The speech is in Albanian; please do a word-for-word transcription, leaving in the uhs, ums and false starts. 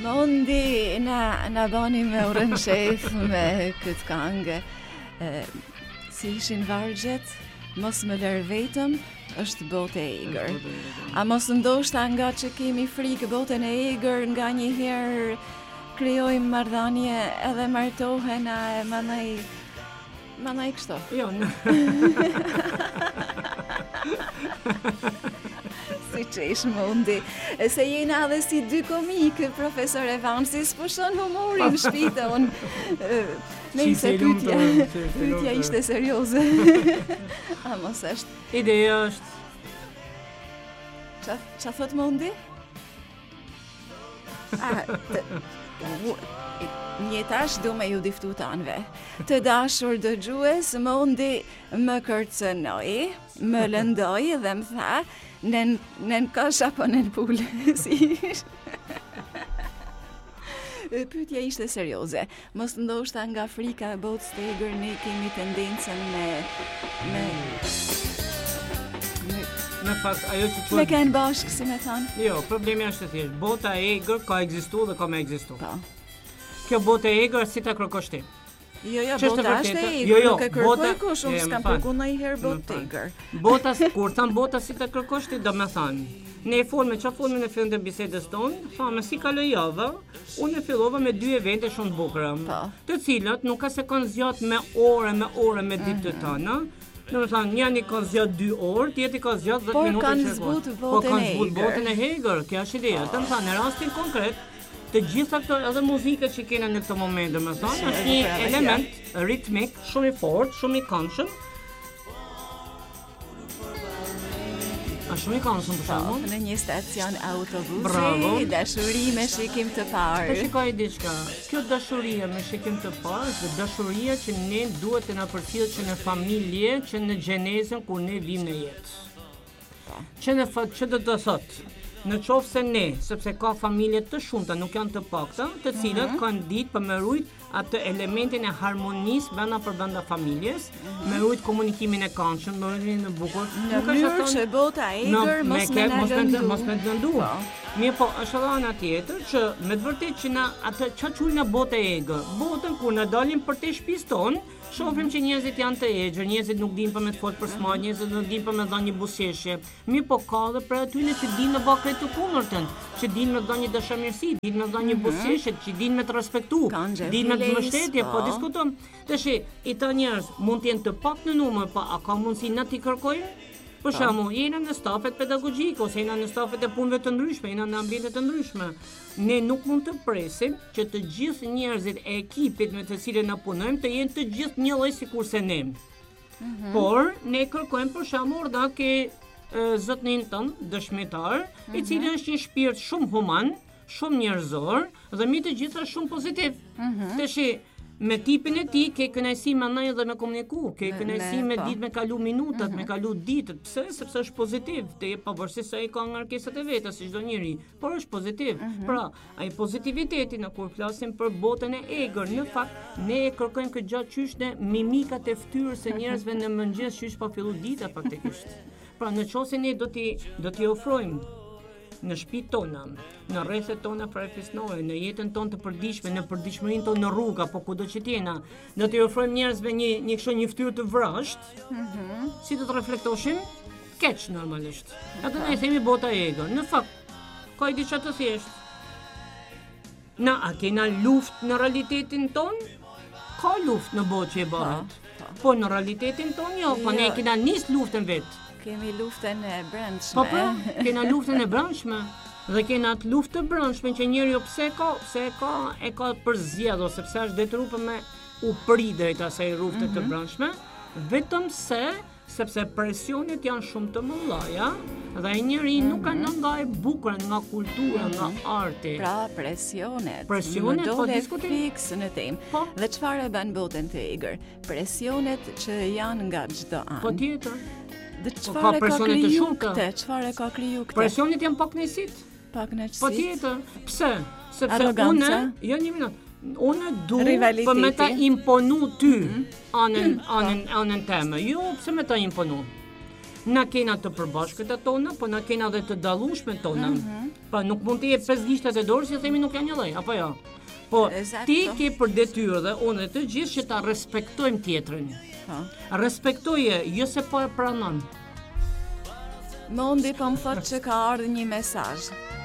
Mondi na na bani me urën shef me këtë këngë. Si ishin vargjet, mos më lër vetëm, është botë e egër. A mos ndoshta nga që kemi frikë botën e egër, nga një herë krijojmë marrëdhënie edhe martohen a e manaj manaj kështu. Jo. Si që ishë mundi, se jena dhe si dy komikë, profesor Evansis, po shon humorin shpite, unë nejse pytja, pytja ishte serioze. A mos është. Ideja është. Qa, qa thot mundi? A, të, një tash du me ju diftu tanve. Të dashur dëgjues, mundi më kërcënoi, më lëndoi dhe më tha, nën nën kosh apo nën pul. Si pyetja ishte serioze. Mos ndoshta nga frika e botës së egër ne kemi tendencën me me Në fakt, ajo që me kanë bashkë, si me thanë. Jo, problemi është të thjeshtë. Bota e egër ka ekzistuar dhe ka me ekzistuar. Po. Kjo botë e egër si ta kërkosh ti? Jo, jo, Ç'është bota është vërtetë? e egër, Jo, jo, nuk e kërkoj bota- kush, unë e, s'kam më fal. kërkuar ndonjëherë botë Më fal. egër. Bota, kur tham bota si ta kërkosh ti, do me thanë. Ne e folme, që folme në fillim të bisedës tonë, thamë si kaloi java, unë e fillova me dy evente shumë të bukura, Po. të cilat nuk ka se kanë zgjat me ore, me ore, me ditë të tona. Do të thënë, njëri ka zgjat dy orë, tjetri ka zgjat dhjetë Por minuta. kanë që zbut kohë. botën Po kanë e zbut egër. botën e egër, kjo është ideja. Do të thënë, në rastin konkret, të gjitha këto edhe muzikët që kena në këtë moment, do të thënë, është një Është element ritmik shumë i fortë, shumë i këndshëm. A shumë i këndshëm për shembull. Në një stacion autobusi, Bravo. dashuri me shikim të Po parë. shikoj diçka. Kjo dashuria me shikim të parë është dashuria që ne duhet të na përcjell që në familje, që në gjenezën kur ne vim në jetë. Që në fakt që do të thotë, në qoftë se ne, sepse ka familje të shumta, nuk janë të pakta, të cilat kanë ditë për me rujt atë elementin e harmonisë brenda për brenda familjes, me rujt komunikimin e këndshëm, me rujt në bukur. Në Nuk është mënyrë thonë- që bota e egër No, mos me me ke- na mos me lëndu. mos me të lëndua. Mirë po, është edhe ana tjetër që me të vërtetë që na atë ç'a quajnë botë e egër. Botën kur na dalim për te shtëpisë tonë, shohim që njerëzit janë të egër, njerëzit nuk dinë për me të folë për smar, njerëzit nuk dinë për me dhënë një buzëqeshje. Mirë po ka edhe për atyre që dinë me bë krejt të kundërtën, që dinë me dhënë një dashamirësi, dinë me dhënë një buzëqeshje, që dinë me të respektu, Kanë dinë me të gentillesë, mbështetje, po po. diskutojmë. Tash i ta njerëz mund të jenë të pak në numër, pa a ka mundësi na ti kërkojmë? Për shembull, jena në stafet pedagogjike ose jena në stafet e punëve të ndryshme, jena në ambiente të ndryshme. Ne nuk mund të presim që të gjithë njerëzit e ekipit me të cilën na punojmë të jenë të gjithë një lloj sikurse ne. Por ne kërkojmë për shembull da ke e, zotnin ton dëshmitar, i cili është një shpirt shumë human, shumë njerëzor dhe mbi të gjitha shumë pozitiv. Tash me tipin e tij ke kënaqësi me ndaj dhe me komuniku, ke Me- kënaqësi me- me po. ditë me kalu minutat, me kalu ditët. Pse? Sepse është pozitiv, te pavarësisht se ai ka ngarkesat e veta si çdo njeri, por është pozitiv. Pra, ai pozitiviteti në kur flasim për botën e egër, në fakt ne e kërkojmë këtë gjatë qysh në mimikat e fytyrës së njerëzve në mëngjes qysh pa fillu dita faktikisht. Pra, në qoftë se ne do t'i do t'i ofrojmë në shtëpitë tona, në rrethet tona profesionale, në jetën tonë të përditshme, në përditshmërinë tonë në rrugë apo kudo që t'jena, do t'i ofrojmë njerëzve një një kështu një fytyrë të vrasht, si do të reflektoshim? Keq normalisht. Atë ne i themi bota e egër. Në fakt, ka i diçka të thjeshtë. Na, a kena luftë në realitetin tonë? Ka luftë në botë që e bëhet. Po në realitetin tonë jo, po ne Jo. kena nis luftën vetë. Kemi luftën e brendshme. Po pra, kena luftën e brendshme dhe kena atë luftë të brendshme që njeriu pse ka, pse ka e ka përzgjedhur sepse është detyruar me u pri drejt asaj lufte të brendshme, vetëm se sepse presionet janë shumë të mëdha dhe ai njeri nuk ka nga e bukur, nga kultura, nga arti. Pra presionet. Presionet, Më po, dole diskutim. fiks në temë. Po. Dhe çfarë e bën botën të egër? Presionet që janë nga çdo anë. Po tjetër. Dhe ka çfarë ka persone të kriju shumta. këtë? Çfarë ka kriju këtë? Presionet janë pak nësit. Pak në Po tjetër. Pse? Sepse Arroganca. unë, jo një minutë. Unë du Rivaliteti. për me ta imponu ty anën anën anën teme. Jo, pse me ta imponu? na kena të përbashkëta tona, po na kena dhe të dallueshme tona. Mm -hmm. Pa nuk mund të jep pesë gishtat e dorës që themi nuk janë një lloj, apo jo? Po Exacto. ti ke për detyrë dhe unë të gjithë që ta respektojmë tjetrin. Po. Respektoje, jo se po e pranon. Mondi po më thotë që ka ardhur një mesazh.